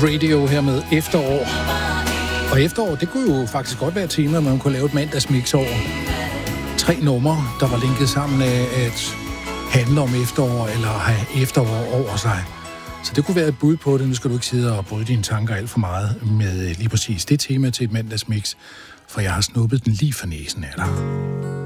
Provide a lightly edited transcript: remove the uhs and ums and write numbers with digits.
Radio her med efterår. Og efterår, det kunne jo faktisk godt være et tema, man kunne lave et mandagsmix over. 3 numre, der var linket sammen af at handle om efterår, eller have efterår over sig. Så det kunne være et bud på det. Nu skal du ikke sidde og bryde dine tanker alt for meget med lige præcis det tema til et mandagsmix, for jeg har snuppet den lige for næsen af dig.